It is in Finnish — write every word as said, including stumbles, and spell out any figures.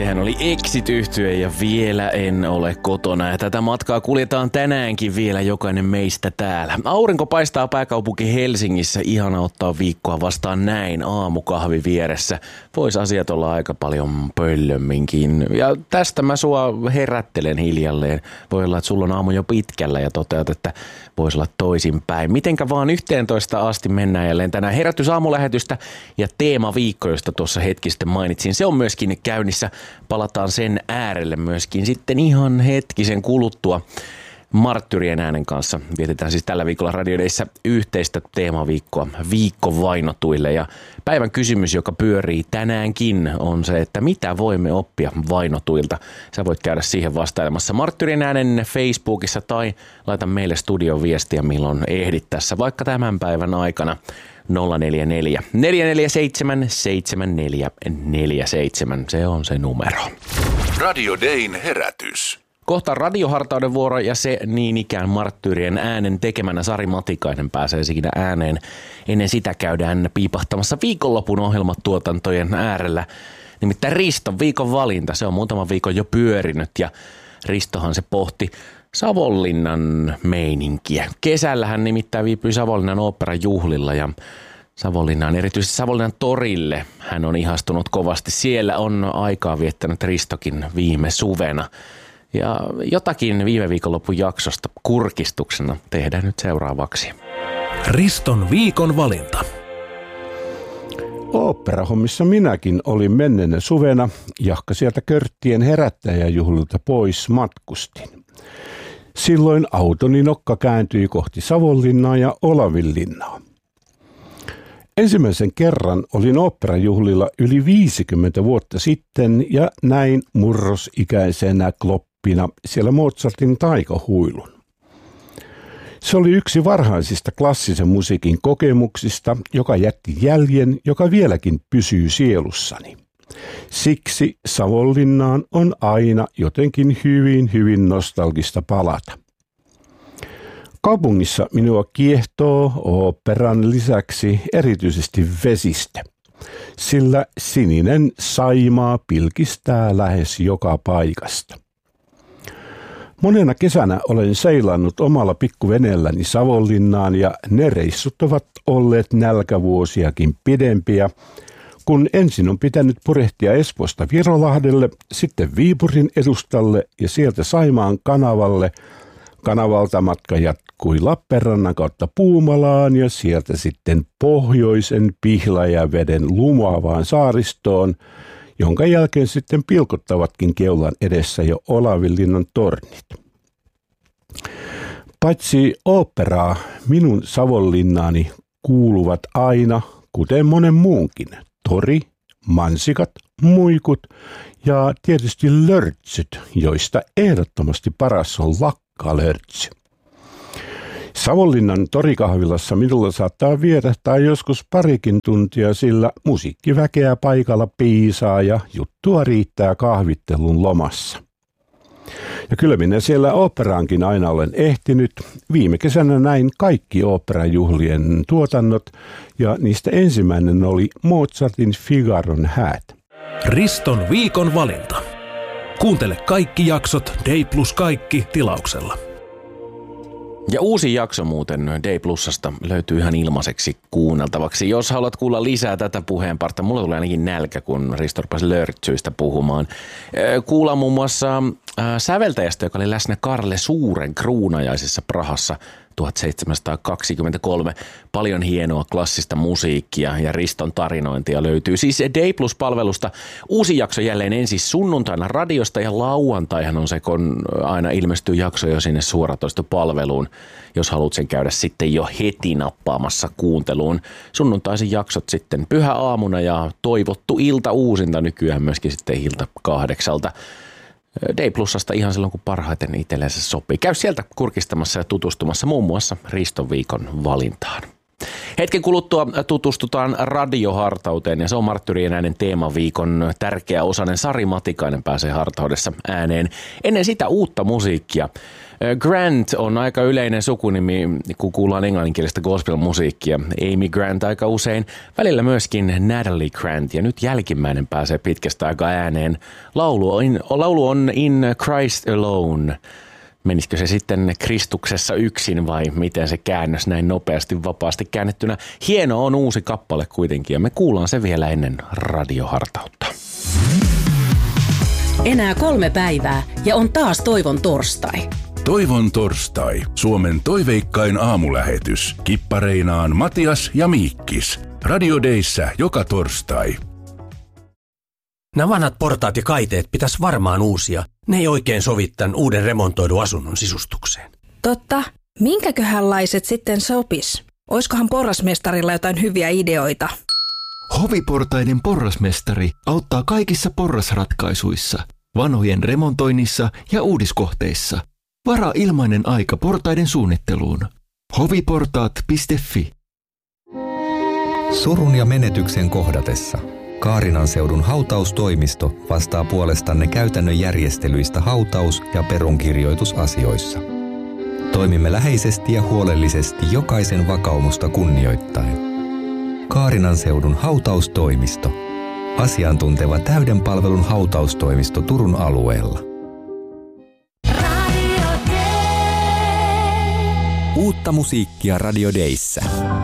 Sehän oli Exit-yhtye ja vielä en ole kotona. Ja tätä matkaa kuljetaan tänäänkin vielä jokainen meistä täällä. Aurinko paistaa pääkaupunki Helsingissä. Ihana ottaa viikkoa vastaan näin aamukahvi vieressä. Vois asiat olla aika paljon pöllömminkin. Ja tästä mä sua herättelen hiljalleen. Voi olla, että sulla on aamu jo pitkällä ja toteat, että voisi olla toisinpäin. Mitenkä vaan yhteentoista asti mennään jälleen tänään herätysaamulähetystä ja teemaviikko, josta tuossa hetki sitten mainitsin. Se on myöskin käynnissä. Palataan sen äärelle myöskin sitten ihan hetkisen kuluttua. Marttyrien äänen kanssa vietetään siis tällä viikolla Radio Dayssä yhteistä teemaviikkoa Viikko vainotuille. Ja päivän kysymys, joka pyörii tänäänkin, on se, että mitä voimme oppia vainotuilta. Sä voit käydä siihen vastailemassa Marttyrien äänen Facebookissa tai laita meille studion viestiä, milloin ehdit tässä, vaikka tämän päivän aikana. nolla neljä neljä, neljä neljä seitsemän, seitsemän neljä neljä seitsemän, se on se numero. Radio Dayn herätys. Kohta radiohartauden vuoro ja se niin ikään Marttyrien äänen tekemänä Sari Matikainen pääsee siinä ääneen. Ennen sitä käydään piipahtamassa viikonlopun ohjelmatuotantojen äärellä. Nimittäin Riston viikon valinta, se on muutaman viikon jo pyörinyt ja Ristohan se pohti Savonlinnan meininkiä. Kesällähän nimittäin viipyi Savonlinnan oopperan juhlilla ja Savonlinnaan, erityisesti Savonlinnan torille hän on ihastunut kovasti. Siellä on aikaa viettänyt Ristokin viime suvena. Ja jotakin viime viikonlopun jaksosta kurkistuksena tehdään nyt seuraavaksi. Riston viikon valinta. Oopperahommissa minäkin olin menneenä suvena, jahka sieltä Körttien herättäjäjuhlilta pois matkustin. Silloin autoni nokka kääntyi kohti Savonlinnaa ja Olavinlinnaa. Ensimmäisen kerran olin oopperajuhlilla yli viisikymmentä vuotta sitten ja näin murrosikäisenä kloppina siellä Mozartin taikahuilun. Se oli yksi varhaisista klassisen musiikin kokemuksista, joka jätti jäljen, joka vieläkin pysyy sielussani. Siksi Savonlinnaan on aina jotenkin hyvin, hyvin nostalgista palata. Kaupungissa minua kiehtoo oopperan lisäksi erityisesti vesistö, sillä sininen Saimaa pilkistää lähes joka paikasta. Monena kesänä olen seilannut omalla pikkuveneelläni Savonlinnaan ja ne reissut ovat olleet nälkävuosiakin pidempiä, kun ensin on pitänyt purehtia Espoosta Virolahdelle, sitten Viipurin edustalle ja sieltä Saimaan kanavalle. Kanavalta matka jatkui Lappeenrannan kautta Puumalaan ja sieltä sitten pohjoisen Pihlajaveden lumoavaan saaristoon, jonka jälkeen sitten pilkottavatkin keulan edessä jo Olavinlinnan tornit. Paitsi oopperaa, minun Savonlinnaani kuuluvat aina, kuten monen muunkin, tori, mansikat, muikut ja tietysti lörtsyt, joista ehdottomasti paras on lakkalörtsy. Savonlinnan torikahvilassa minulla saattaa vierähtää joskus parikin tuntia, sillä musiikkiväkeä paikalla piisaa ja juttua riittää kahvittelun lomassa. Ja kyllä minä siellä oopperaankin aina olen ehtinyt. Viime kesänä näin kaikki oopperajuhlien tuotannot ja niistä ensimmäinen oli Mozartin Figaron häät. Riston viikon valinta. Kuuntele kaikki jaksot Day plus kaikki tilauksella. Ja uusi jakso muuten Day Plusasta löytyy ihan ilmaiseksi kuunneltavaksi. Jos haluat kuulla lisää tätä puheenpartta, mulla tulee ainakin nälkä, kun Risto rupesi lörtsyistä puhumaan. Kuullaan muun muassa säveltäjästä, joka oli läsnä Karle Suuren kruunajaisessa Prahassa tuhatseitsemänsataakaksikymmentäkolme. Paljon hienoa klassista musiikkia ja Riston tarinointia löytyy siis Day Plus-palvelusta. Uusi jakso jälleen ensin sunnuntaina radiosta ja lauantaihan on se, kun aina ilmestyy jakso jo sinne suoratoistopalveluun, jos haluat sen käydä sitten jo heti nappaamassa kuunteluun. Sunnuntaisin jaksot sitten pyhäaamuna ja toivottu ilta uusinta nykyään myöskin sitten ilta kahdeksalta. Day Plusasta ihan silloin, kun parhaiten itsellensä sopii. Käy sieltä kurkistamassa ja tutustumassa muun muassa Riston viikon valintaan. Hetken kuluttua tutustutaan radiohartauteen ja se on Marttyrien äänen teemaviikon tärkeä osainen. Sari Matikainen pääsee hartaudessa ääneen. Ennen sitä uutta musiikkia. Grant on aika yleinen sukunimi, kun kuullaan englanninkielistä gospel-musiikkia. Amy Grant aika usein, välillä myöskin Natalie Grant, ja nyt jälkimmäinen pääsee pitkästä aikaa ääneen. Laulu on, laulu on In Christ Alone. Menisikö se sitten Kristuksessa yksin vai miten se käännös näin nopeasti vapaasti käännettynä? Hieno on uusi kappale kuitenkin ja me kuullaan se vielä ennen radiohartautta. Enää kolme päivää ja on taas Toivon torstai. Toivon torstai. Suomen toiveikkain aamulähetys. Kippareinaan Matias ja Miikkis. Radio Dayssä joka torstai. Nämä vanhat portaat ja kaiteet pitäisi varmaan uusia. Ne ei oikein sovi tämän uuden remontoidun asunnon sisustukseen. Totta. Minkäköhänlaiset sitten sopis? Oiskohan porrasmestarilla jotain hyviä ideoita? Hoviportaiden porrasmestari auttaa kaikissa porrasratkaisuissa, vanhojen remontoinnissa ja uudiskohteissa. Varaa ilmainen aika portaiden suunnitteluun. hoviportaat piste fi. Surun ja menetyksen kohdatessa Kaarinan seudun hautaustoimisto vastaa puolestanne käytännön järjestelyistä hautaus- ja perunkirjoitusasioissa. Toimimme läheisesti ja huolellisesti jokaisen vakaumusta kunnioittaen. Kaarinan seudun hautaustoimisto. Asiantunteva täyden palvelun hautaustoimisto Turun alueella. Uutta musiikkia Radio Dayssä.